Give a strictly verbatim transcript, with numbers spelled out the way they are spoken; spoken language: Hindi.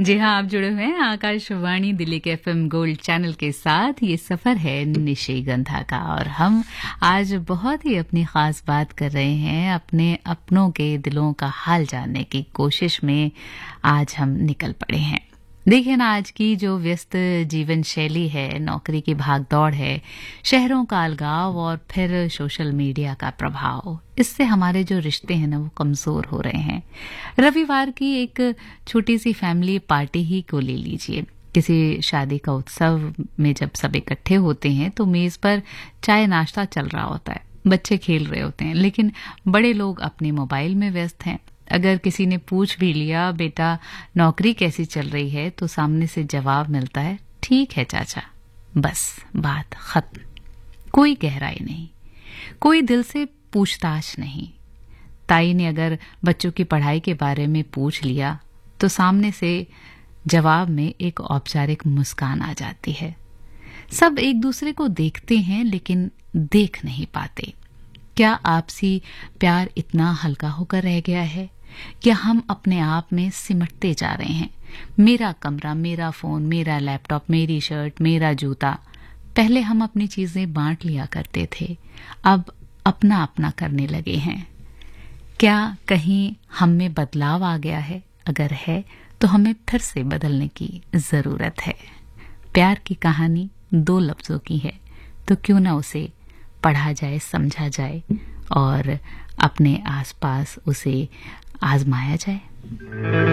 जी हाँ, आप जुड़े हुए हैं आकाशवाणी दिल्ली के एफएम गोल्ड चैनल के साथ। ये सफर है निशिगंधा का और हम आज बहुत ही अपनी खास बात कर रहे हैं। अपने अपनों के दिलों का हाल जानने की कोशिश में आज हम निकल पड़े हैं। देखिए ना, आज की जो व्यस्त जीवन शैली है, नौकरी की भागदौड़ है, शहरों का अलगाव और फिर सोशल मीडिया का प्रभाव, इससे हमारे जो रिश्ते हैं ना वो कमजोर हो रहे हैं। रविवार की एक छोटी सी फैमिली पार्टी ही को ले लीजिए। किसी शादी का उत्सव में जब सब इकट्ठे होते हैं तो मेज पर चाय नाश्ता चल रहा होता है, बच्चे खेल रहे होते हैं, लेकिन बड़े लोग अपने मोबाइल में व्यस्त हैं। अगर किसी ने पूछ भी लिया, बेटा नौकरी कैसी चल रही है, तो सामने से जवाब मिलता है, ठीक है चाचा। बस बात खत्म। कोई गहराई नहीं, कोई दिल से पूछताछ नहीं। ताई ने अगर बच्चों की पढ़ाई के बारे में पूछ लिया तो सामने से जवाब में एक औपचारिक मुस्कान आ जाती है। सब एक दूसरे को देखते हैं लेकिन देख नहीं पाते। क्या आपसी प्यार इतना हल्का होकर रह गया है? क्या हम अपने आप में सिमटते जा रहे हैं? मेरा कमरा, मेरा फोन, मेरा लैपटॉप, मेरी शर्ट, मेरा जूता। पहले हम अपनी चीजें बांट लिया करते थे, अब अपना अपना करने लगे हैं। क्या कहीं हम में बदलाव आ गया है? अगर है तो हमें फिर से बदलने की जरूरत है। प्यार की कहानी दो लफ्जों की है, तो क्यों ना उसे पढ़ा जाए, समझा जाए और अपने आसपास उसे आजमाया जाए।